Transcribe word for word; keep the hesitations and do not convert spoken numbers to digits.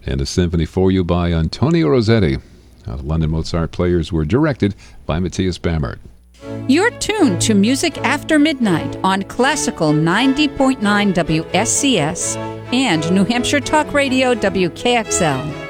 and a symphony for you by Antonio Rossetti. Uh, the London Mozart Players were directed by Matthias Bammert. You're tuned to Music After Midnight on Classical ninety point nine W S C S and New Hampshire Talk Radio W K X L.